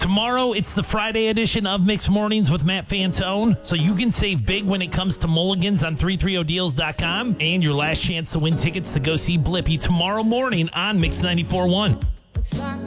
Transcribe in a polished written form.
Tomorrow, it's the Friday edition of Mixed Mornings with Matt Fantone, so you can save big when it comes to mulligans on 330deals.com and your last chance to win tickets to go see Blippi tomorrow morning on Mix 94.1.